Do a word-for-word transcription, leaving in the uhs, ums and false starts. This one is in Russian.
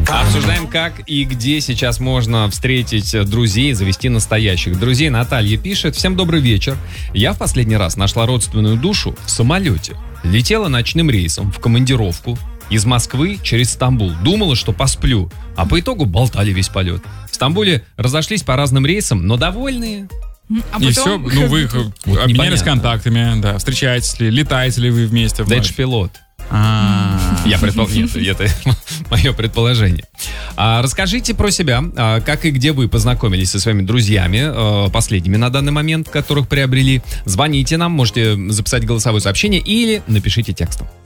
Обсуждаем, как и где сейчас можно встретить друзей, завести настоящих друзей. Наталья пишет: всем добрый вечер. Я в последний раз нашла родственную душу в самолете. Летела ночным рейсом в командировку из Москвы через Стамбул. Думала, что посплю, а по итогу болтали весь полет. В Стамбуле разошлись по разным рейсам, но довольные. А и все, ну вы вот обменялись непонятно. контактами, да, встречаетесь ли, летаете ли вы вместе? Да это же пилот. Я предполагаю, нет, это мое предположение. А, расскажите про себя, а, как и где вы познакомились со своими друзьями, а, последними на данный момент, которых приобрели. Звоните нам, можете записать голосовое сообщение или напишите текстом.